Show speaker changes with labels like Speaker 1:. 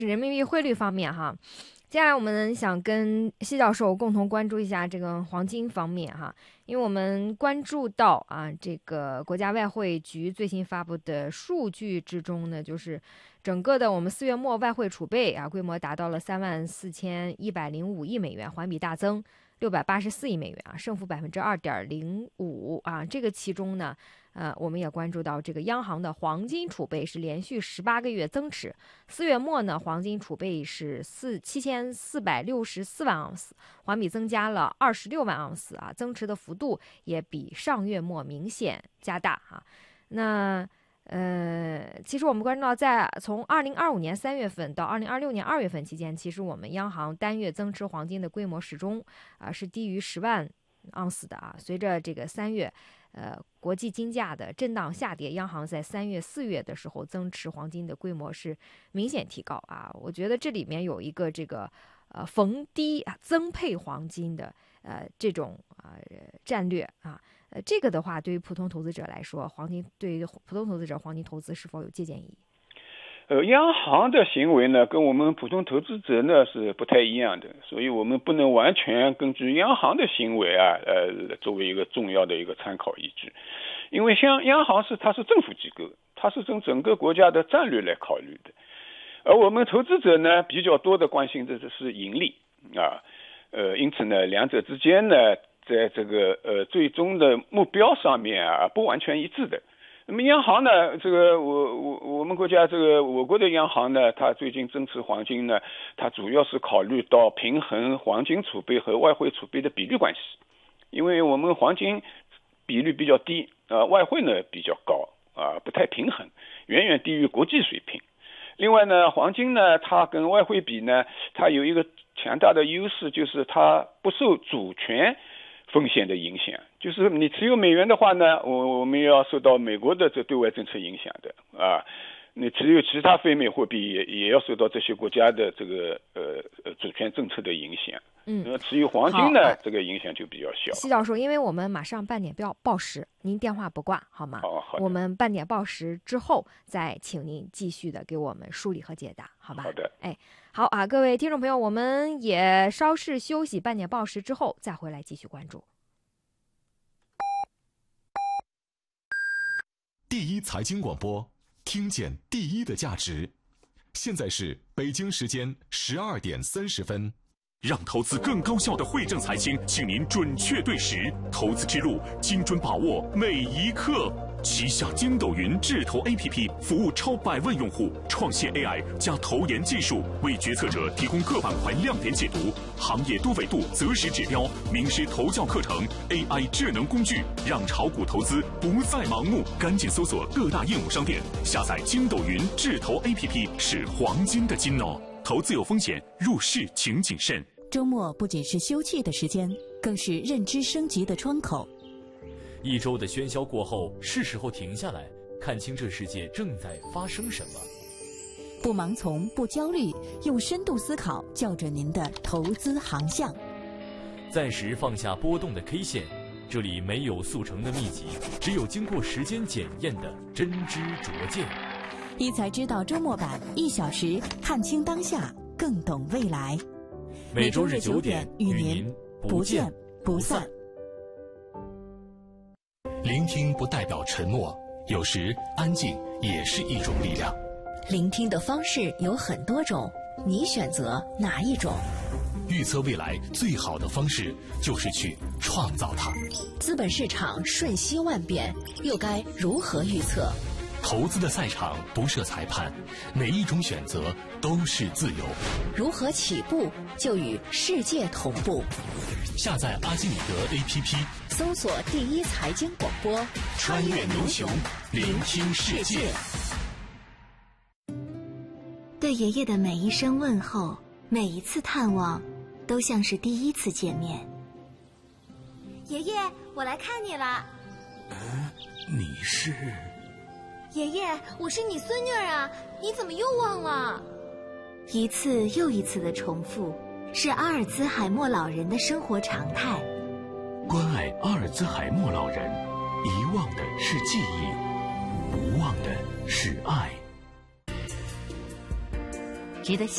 Speaker 1: 人民币汇率方面哈，接下来我们想跟西教授共同关注一下这个黄金方面哈，因为我们关注到这个国家外汇局最新发布的数据之中呢，就是整个的我们4月末外汇储备规模达到了34105亿美元，环比大增684亿美元胜负2.05%这个其中呢。我们也关注到这个央行的黄金储备是连续18个月增持，4月末呢，黄金储备是7464万盎司，环比增加了26万盎司增持的幅度也比上月末明显加大那其实我们关注到，从2025年3月份到2026年2月份期间，其实我们央行单月增持黄金的规模始终是低于10万盎司的随着这个3月国际金价的震荡下跌，央行在3月、4月的时候增持黄金的规模是明显提高我觉得这里面有一个这个逢低增配黄金的这种战略这个的话，对于普通投资者来说，对于普通投资者黄金投资是否有借鉴意义？
Speaker 2: 央行的行为呢，跟我们普通投资者呢是不太一样的，所以我们不能完全根据央行的行为作为一个重要的一个参考依据，因为像央行它是政府机构，它是从整个国家的战略来考虑的，而我们投资者呢比较多的关心的是盈利因此呢，两者之间呢，在这个最终的目标上面不完全一致的。那么央行呢，这个我们国家我国的央行呢，它最近增持黄金呢，它主要是考虑到平衡黄金储备和外汇储备的比率关系，因为我们黄金比率比较低外汇呢比较高不太平衡，远远低于国际水平。另外呢，黄金呢，它跟外汇比呢，它有一个强大的优势，就是它不受主权风险的影响，就是你持有美元的话呢，我们要受到美国的这对外政策影响的你持有其他非美货币也要受到这些国家的这个主权政策的影响。持有黄金呢，这个影响就比较小。
Speaker 1: 西教授，因为我们马上半点报时，您电话不挂好吗？
Speaker 2: 好的。
Speaker 1: 我们半点报时之后再请您继续的给我们梳理和解答，好吧？
Speaker 2: 好的。
Speaker 1: 好各位听众朋友，我们也稍事休息，半点报时之后再回来继续关注。
Speaker 3: 第一财经广播，听见第一的价值。现在是北京时间12点30分。
Speaker 4: 让投资更高效的汇正财经，请您准确对时，投资之路精准把握每一刻。旗下筋斗云智投 APP 服务超100万用户，创新 AI 加投研技术，为决策者提供各板块亮点解读、行业多维度择时指标、名师投教课程、AI 智能工具，让炒股投资不再盲目。赶紧搜索各大应用商店，下载筋斗云智投 APP， 是黄金的金哦。投资有风险，入市请谨慎。
Speaker 5: 周末不仅是休憩的时间，更是认知升级的窗口。
Speaker 6: 一周的喧嚣过后，是时候停下来，看清这世界正在发生什么。
Speaker 5: 不盲从，不焦虑，用深度思考校准您的投资航向。
Speaker 6: 暂时放下波动的 K 线，这里没有速成的秘籍，只有经过时间检验的真知灼见。
Speaker 5: 一才知道周末版，1小时看清当下，更懂未来。
Speaker 6: 每周日9点与您不见不散。
Speaker 3: 聆听不代表沉默，有时安静也是一种力量。
Speaker 7: 聆听的方式有很多种，你选择哪一种？
Speaker 3: 预测未来最好的方式就是去创造它。
Speaker 7: 资本市场瞬息万变，又该如何预测？
Speaker 3: 投资的赛场不设裁判，每一种选择都是自由。
Speaker 7: 如何起步就与世界同步？
Speaker 3: 下载阿基米德 APP，
Speaker 7: 搜索第一财经广播，
Speaker 3: 穿越牛熊，聆听世界。
Speaker 8: 对爷爷的每一声问候，每一次探望，都像是第一次见面。
Speaker 9: 爷爷，我来看你了。
Speaker 3: 你是？
Speaker 9: 爷爷，我是你孙女儿啊，你怎么又忘了？
Speaker 8: 一次又一次的重复，是阿尔兹海默老人的生活常态。
Speaker 3: 关爱阿尔兹海默老人，遗忘的是记忆，无忘的是爱。
Speaker 8: 值得